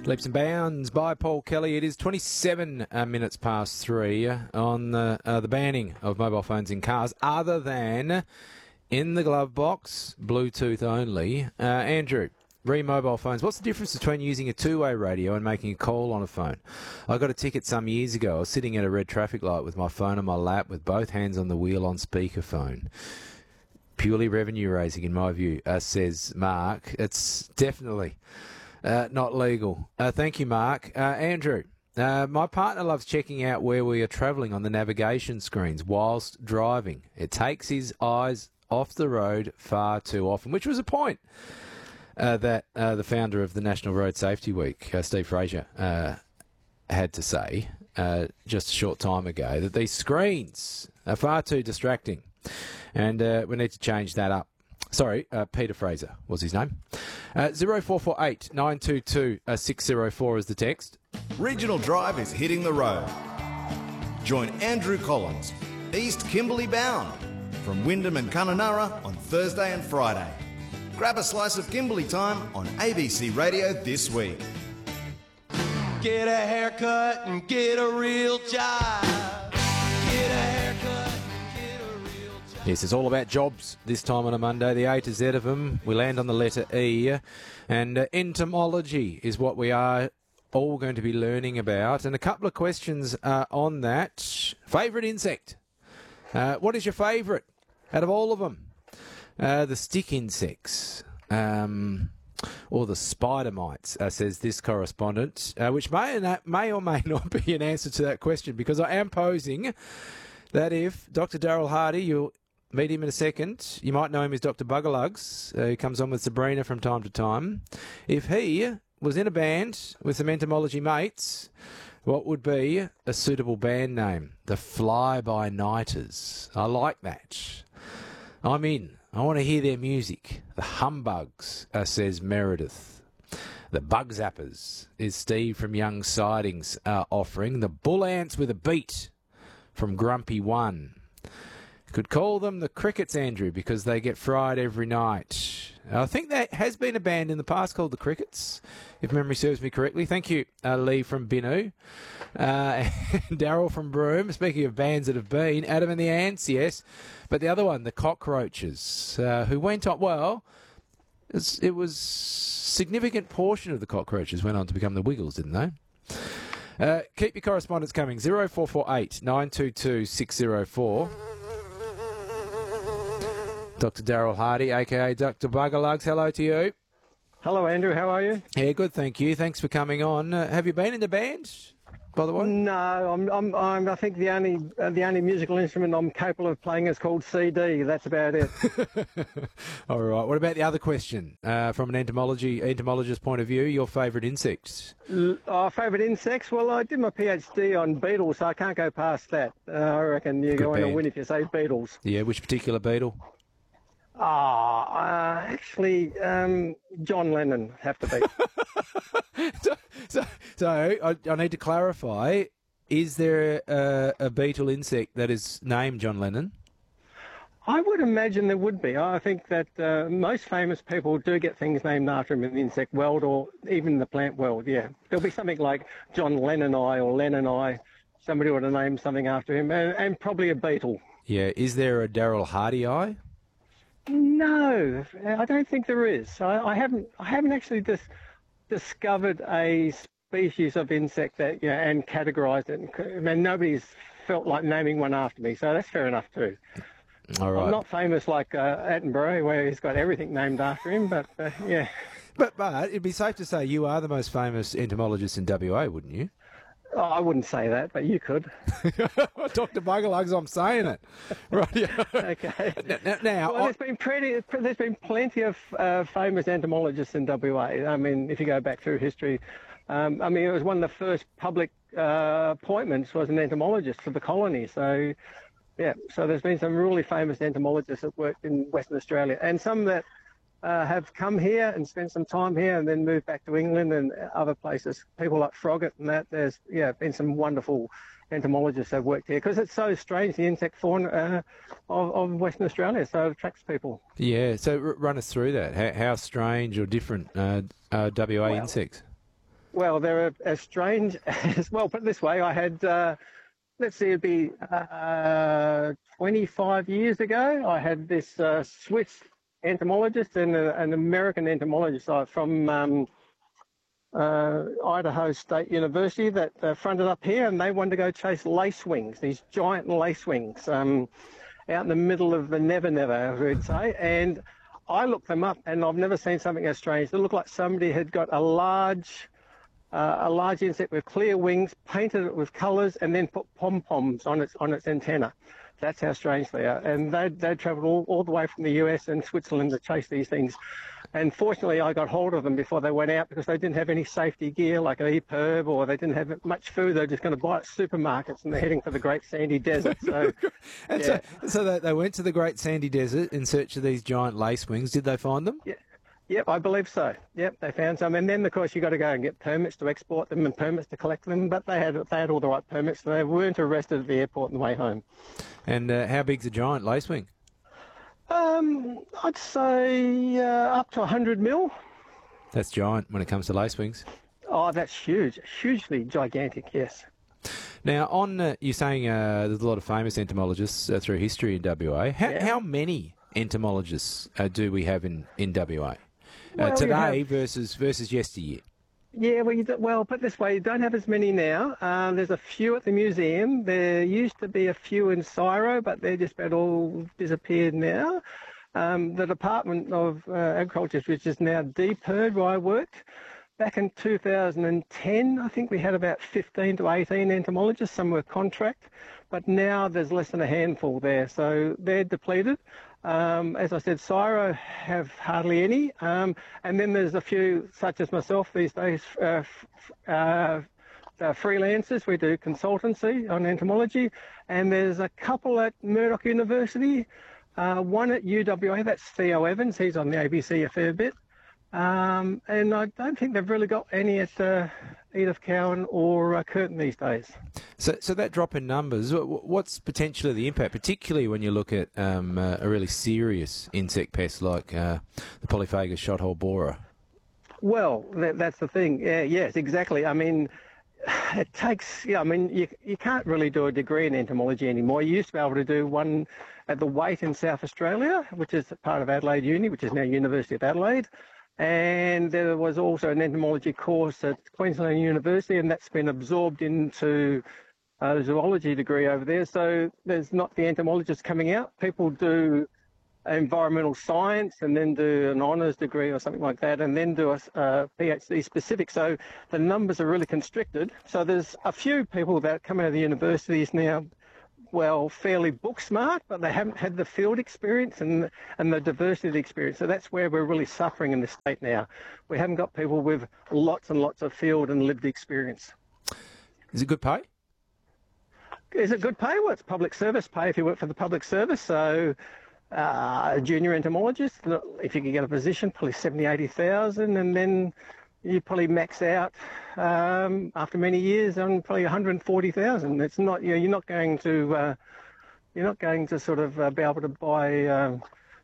Leaps and Bounds by Paul Kelly. It is 27 minutes past 3 on the banning of mobile phones in cars other than in the glove box, Bluetooth only. Andrew, mobile phones. What's the difference between using a two-way radio and making a call on a phone? I got a ticket some years ago. I was sitting at a red traffic light with my phone on my lap with both hands on the wheel on speakerphone. Purely revenue raising, in my view, says Mark. It's definitely not legal. Thank you, Mark. Andrew, my partner loves checking out where we are travelling on the navigation screens whilst driving. It takes his eyes off the road far too often, which was a point that the founder of the National Road Safety Week, Steve Fraser, had to say just a short time ago, that these screens are far too distracting. And we need to change that up. Sorry, Peter Fraser was his name. 0448 922 604 is the text. Regional Drive is hitting the road. Join Andrew Collins, East Kimberley bound, from Wyndham and Kununurra on Thursday and Friday. Grab a slice of Kimberley time on ABC Radio this week. Get a haircut and get a real job. Get a haircut and get a real job. Yes, it's all about jobs this time on a Monday, the A to Z of them. We land on the letter E, and entomology is what we are all going to be learning about. And a couple of questions on that. Favourite insect? What is your favourite out of all of them? The stick insects, or the spider mites, says this correspondent, which may or may not be an answer to that question, because I am posing that if Dr. Daryl Hardy, you'll meet him in a second, you might know him as Dr. Buggerlugs, who comes on with Sabrina from time to time, if he was in a band with some entomology mates, what would be a suitable band name? The Fly-by-Nighters. I like that. I'm in. I want to hear their music. The Humbugs, says Meredith. The Bug Zappers is Steve from Young Sidings offering. The Bull Ants with a Beat from Grumpy One. Could call them the Crickets, Andrew, because they get fried every night. I think there has been a band in the past called the Crickets, if memory serves me correctly. Thank you, Lee from Binu. And Daryl from Broome. Speaking of bands that have been, Adam and the Ants, yes. But the other one, the Cockroaches, who went on, well, it was significant portion of the Cockroaches went on to become the Wiggles, didn't they? Keep your correspondence coming. 0448 922 604. Dr. Daryl Hardy, a.k.a. Dr. Buggerlugs, hello to you. Hello, Andrew. How are you? Yeah, good, thank you. Thanks for coming on. Have you been in the band, by the way? No, I think the only musical instrument I'm capable of playing is called CD. That's about it. All right. What about the other question? From an entomologist point of view, your favourite insects? Favourite insects? Well, I did my PhD on beetles, so I can't go past that. I reckon you're going to win if you say beetles. Yeah, which particular beetle? Actually, John Lennon have to be. So I need to clarify, is there a beetle insect that is named John Lennon? I would imagine there would be. I think that most famous people do get things named after them in the insect world or even the plant world, yeah. There'll be something like John Lennon-I or Lennon-I. Somebody would have named something after him, and probably a beetle. Yeah. Is there a Daryl Hardy-I? No, I don't think there is. I haven't actually discovered a species of insect that and categorised it. And nobody's felt like naming one after me, so that's fair enough too. All right. I'm not famous like Attenborough, where he's got everything named after him, but yeah. But it'd be safe to say you are the most famous entomologist in WA, wouldn't you? Oh, I wouldn't say that, but you could. Dr. Buggerlugs, I'm saying it. Right. Yeah. Okay. Now, well, there's been plenty of famous entomologists in WA. I mean, if you go back through history, it was one of the first public appointments was an entomologist for the colony. So, yeah. So there's been some really famous entomologists that worked in Western Australia, and some that have come here and spent some time here and then moved back to England and other places. People like Froggatt and that. There's been some wonderful entomologists that have worked here because it's so strange, the insect fauna of Western Australia, so it attracts people. Yeah, so run us through that. How strange or different WA insects? Well, they're as strange as, well, put it this way, I had, let's see, it'd be 25 years ago, I had this Swiss entomologist and an American entomologist from Idaho State University that fronted up here, and they wanted to go chase lacewings, these giant lacewings, out in the middle of the Never Never, as we'd say. And I looked them up, and I've never seen something as strange. It looked like somebody had got a large insect with clear wings, painted it with colours, and then put pom-poms on its antenna. That's how strange they are. And they'd travelled all the way from the US and Switzerland to chase these things. And fortunately, I got hold of them before they went out, because they didn't have any safety gear like an EPIRB, or they didn't have much food. They're just going to buy at supermarkets, and they're heading for the Great Sandy Desert. So, and yeah. so they went to the Great Sandy Desert in search of these giant lacewings. Did they find them? Yeah. Yep, I believe so. Yep, they found some. And then, of course, you've got to go and get permits to export them and permits to collect them. But they had all the right permits, so they weren't arrested at the airport on the way home. And how big's a giant lacewing? I'd say up to 100 mil. That's giant when it comes to lacewings. Oh, that's huge. Hugely gigantic, yes. Now, you're saying there's a lot of famous entomologists through history in WA. How many entomologists do we have in WA? Well, today versus yesteryear? Yeah, well, put it this way, you don't have as many now. There's a few at the museum. There used to be a few in Cairo, but they're just about all disappeared now. The Department of Agriculture, which is now DPIRB, where I worked, back in 2010, I think we had about 15 to 18 entomologists. Some were contract, but now there's less than a handful there, so they're depleted. As I said, Cairo have hardly any, and then there's a few, such as myself these days, freelancers. We do consultancy on entomology, and there's a couple at Murdoch University, one at UWA, that's Theo Evans, he's on the ABC a fair bit, and I don't think they've really got any at Edith Cowan or Curtin these days. So that drop in numbers, what's potentially the impact, particularly when you look at a really serious insect pest like the Polyphagus shothole borer? Well, that's the thing. Yes, exactly. I mean, it takes, you can't really do a degree in entomology anymore. You used to be able to do one at the Waite in South Australia, which is part of Adelaide Uni, which is now University of Adelaide. And there was also an entomology course at Queensland University, and that's been absorbed into a zoology degree over there. So there's not the entomologists coming out. People do environmental science and then do an honours degree or something like that, and then do a PhD specific. So the numbers are really constricted. So there's a few people that come out of the universities now, well, fairly book smart, but they haven't had the field experience and the diversity of the experience. So that's where we're really suffering in the state now. We haven't got people with lots and lots of field and lived experience. Is it good pay? Is it good pay? Well, it's public service pay if you work for the public service. So a junior entomologist, if you can get a position, probably 70,000, 80,000, and then you probably max out after many years on probably 140,000. It's not, you're not going to sort of be able to buy,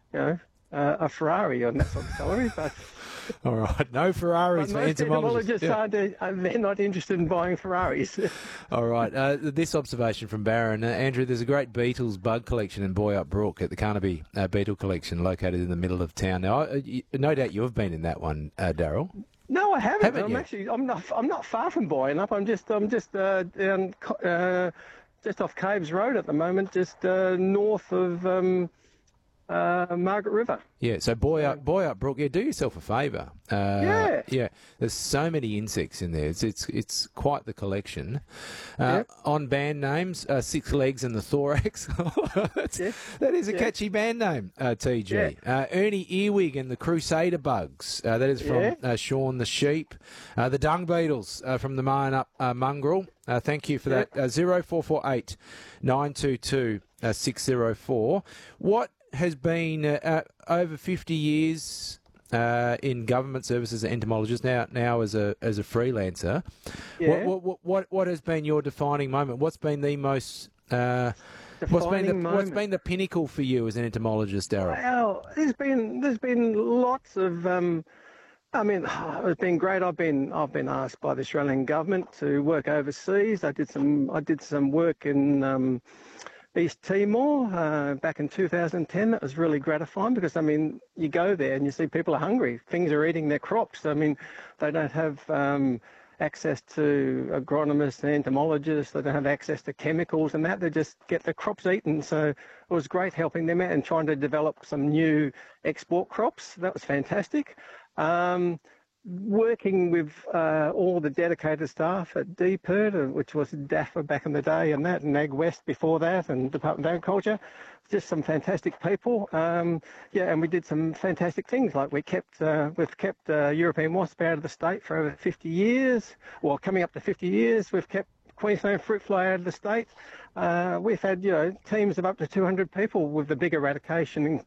a Ferrari on that sort of salary. But all right, no Ferraris for entomologists. They're not interested in buying Ferraris. All right, this observation from Barron. Andrew, there's a great beetles bug collection in Boyup Brook at the Carnaby Beetle Collection located in the middle of town. Now, no doubt you've been in that one, Daryl. No, I haven't. I'm I'm not far from Boyup. I'm just down just off Caves Road at the moment, just north of Margaret River. Yeah, so Boyup Brook, do yourself a favour. Yeah, there's so many insects in there. It's quite the collection. On band names, Six Legs and the Thorax. That is a catchy band name, TG. Ernie Earwig and the Crusader Bugs. That is from Sean the Sheep. The Dung Beetles from the Mayan Up Mongrel. Thank you for that. 0448 922 604. What has been over 50 years in government service as an entomologist, now as a freelancer. Yeah. What has been your defining moment? What's been the most what's been the pinnacle for you as an entomologist, Daryl? Well, there's been lots of I mean, it's been great. I've been asked by the Australian government to work overseas. I did some work in East Timor back in 2010. That was really gratifying because, I mean, you go there and you see people are hungry. Things are eating their crops. I mean, they don't have access to agronomists and entomologists. They don't have access to chemicals and that. They just get their crops eaten. So it was great helping them out and trying to develop some new export crops. That was fantastic. Working with all the dedicated staff at DPIRD, which was DAFA back in the day, and that, and Ag West before that, and Department of Agriculture, just some fantastic people. And we did some fantastic things, like we've kept European wasp out of the state for over 50 years, well, coming up to 50 years. We've kept Queensland fruit fly out of the state. We've had, teams of up to 200 people with the big eradication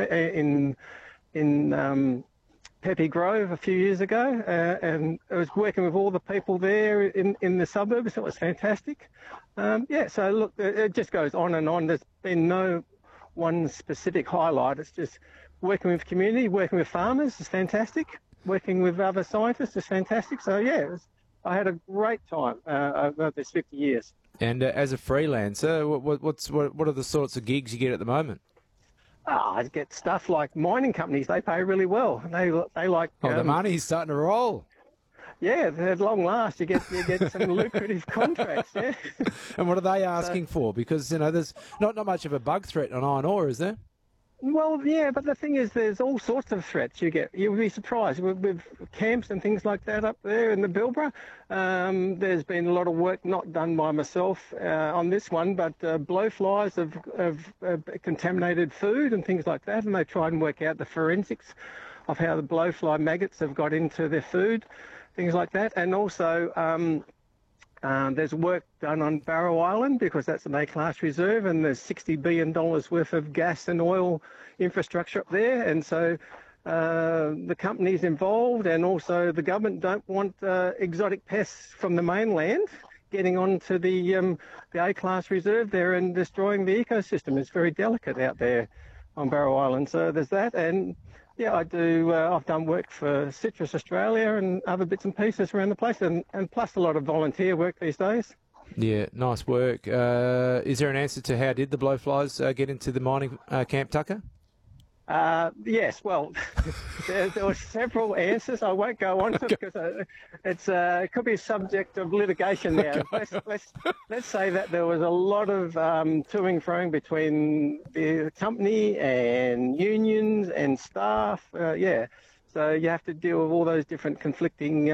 in Pepe Grove a few years ago, and I was working with all the people there in the suburbs. It was fantastic. So look, it just goes on and on. There's been no one specific highlight. It's just working with community, working with farmers is fantastic. Working with other scientists is fantastic. So I had a great time over this 50 years. And as a freelancer, what are the sorts of gigs you get at the moment? I get stuff like mining companies. They pay really well. They like. The money's starting to roll. Yeah, at long last, you get some lucrative contracts. Yeah. And what are they asking for? Because there's not much of a bug threat on iron ore, is there? Well, yeah, but the thing is, there's all sorts of threats you get. You'll be surprised with camps and things like that up there in the Pilbara. There's been a lot of work not done by myself on this one, but blowflies have contaminated food and things like that, and they try and work out the forensics of how the blowfly maggots have got into their food, things like that. And also there's work done on Barrow Island because that's an A-class reserve, and there's $60 billion worth of gas and oil infrastructure up there. And so the companies involved and also the government don't want exotic pests from the mainland getting onto the A-class reserve there and destroying the ecosystem. It's very delicate out there on Barrow Island. So there's that. And yeah, I do. I've done work for Citrus Australia and other bits and pieces around the place, and plus a lot of volunteer work these days. Yeah, nice work. Is there an answer to how did the blowflies get into the mining camp, Tucker? Yes, well, there were several answers. I won't go on to it because it could be a subject of litigation now. Let's say that there was a lot of toing froing between the company and unions and staff. So you have to deal with all those different conflicting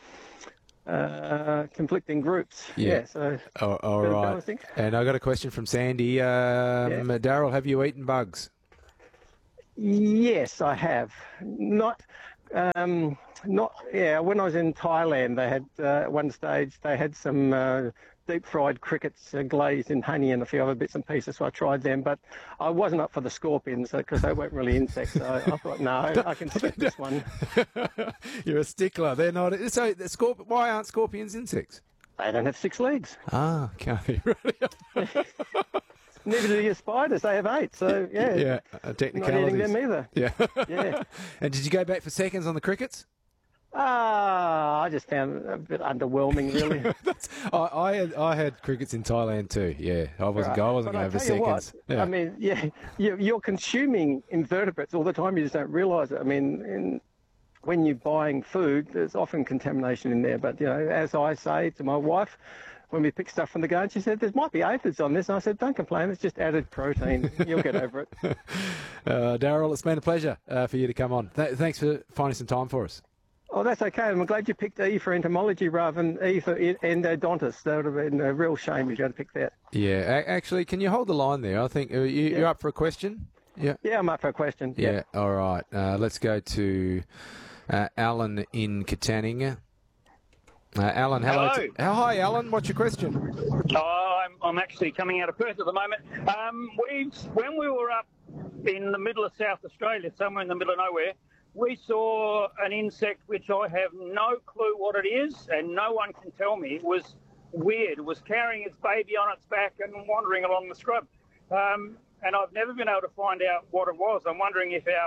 groups. Yeah. So all right. And I got a question from Sandy. Daryl, have you eaten bugs? Yes, I have. Not. When I was in Thailand, they had at one stage they had some deep fried crickets glazed in honey and a few other bits and pieces. So I tried them, but I wasn't up for the scorpions because they weren't really insects. So I thought, no, I can skip this one. You're a stickler. They're not. So why aren't scorpions insects? They don't have 6 legs. Ah, okay. Really? Neither do your spiders. They have 8. So yeah. Technicalities. Not eating them either. Yeah. Yeah. And did you go back for seconds on the crickets? I just found it a bit underwhelming, really. I had crickets in Thailand too. Yeah, I wasn't going for seconds. Yeah. I mean, you're consuming invertebrates all the time. You just don't realise it. I mean, when you're buying food, there's often contamination in there. But as I say to my wife, when we pick stuff from the garden, she said, there might be aphids on this. And I said, don't complain, it's just added protein. You'll get over it. Daryl, it's been a pleasure for you to come on. Thanks for finding some time for us. Oh, that's okay. I'm glad you picked E for entomology rather than E for endodontist. That would have been a real shame if you had to pick that. Yeah, actually, can you hold the line there? I think you're up for a question? Yeah. Yeah, I'm up for a question. Yeah, all right. Let's go to Alan in Katanning. Alan, hello. Hi, Alan. What's your question? I'm actually coming out of Perth at the moment. When we were up in the middle of South Australia, somewhere in the middle of nowhere, we saw an insect which I have no clue what it is, and no one can tell me. It was weird. It was carrying its baby on its back and wandering along the scrub. And I've never been able to find out what it was. I'm wondering if our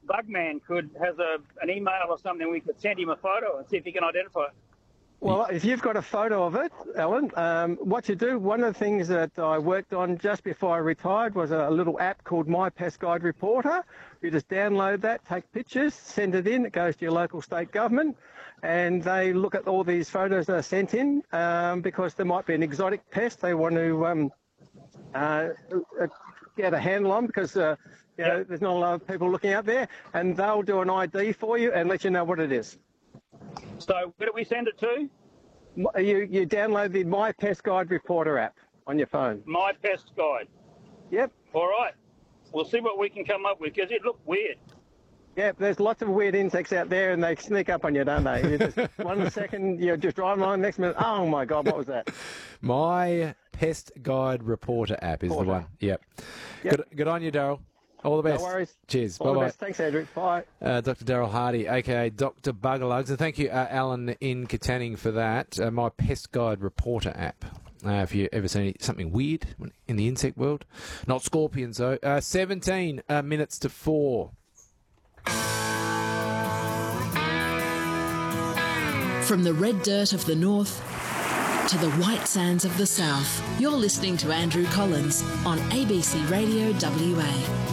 Bugman has an email or something, we could send him a photo and see if he can identify it. Well, if you've got a photo of it, Alan, what you do, one of the things that I worked on just before I retired was a little app called My Pest Guide Reporter. You just download that, take pictures, send it in, it goes to your local state government, and they look at all these photos that are sent in because there might be an exotic pest they want to get a handle on because there's not a lot of people looking out there, and they'll do an ID for you and let you know what it is. So where do we send it to? You download the My Pest Guide Reporter app on your phone. My Pest Guide. Yep. All right. We'll see what we can come up with because it looked weird. Yep, there's lots of weird insects out there and they sneak up on you, don't they? You just, 1 second, you're just driving along, next minute, oh my God, what was that? My Pest Guide Reporter app is the one. Yep. Good on you, Daryl. All the best. No worries. Cheers. All Bye-bye. the best. Thanks, Andrew. Bye. Dr. Daryl Hardy, a.k.a. Dr. Buggerlugs. And thank you, Alan in Katanning, for that. My Pest Guide Reporter app. If you ever seen something weird in the insect world. Not scorpions, though. 17 minutes to 4. From the red dirt of the north to the white sands of the south, you're listening to Andrew Collins on ABC Radio WA.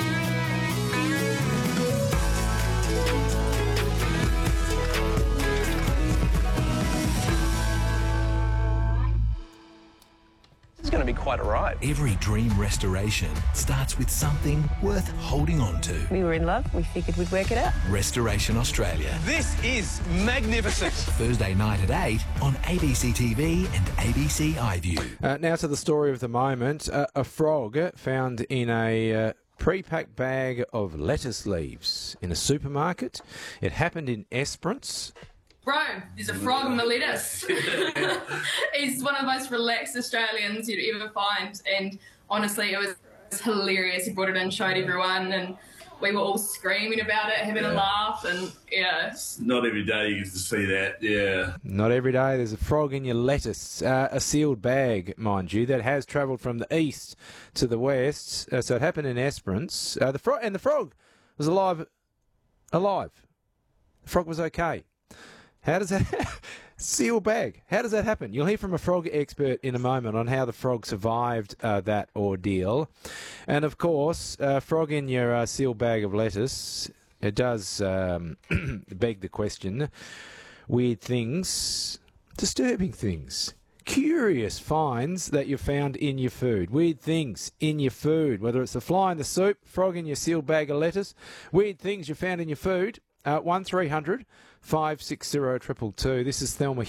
It's going to be quite a ride. Every dream restoration starts with something worth holding on to. We were in love. We figured we'd work it out. Restoration Australia. This is magnificent. Thursday night at 8 on ABC TV and ABC iView. Now to the story of the moment. A frog found in a pre-packed bag of lettuce leaves in a supermarket. It happened in Esperance. Bro, there's a frog in the lettuce. He's one of the most relaxed Australians you'd ever find, and honestly, it was hilarious. He brought it in, showed everyone, and we were all screaming about it, having a laugh, and Not every day you get to see that, yeah. Not every day there's a frog in your lettuce. A sealed bag, mind you, that has travelled from the east to the west. So it happened in Esperance. The frog was alive. The frog was okay. How does that... Sealed bag. How does that happen? You'll hear from a frog expert in a moment on how the frog survived that ordeal. And, of course, frog in your sealed bag of lettuce, it does beg the question. Weird things, disturbing things, curious finds that you found in your food. Weird things in your food, whether it's the fly in the soup, frog in your sealed bag of lettuce, weird things you found in your food. 1300 560 222. This is Thelma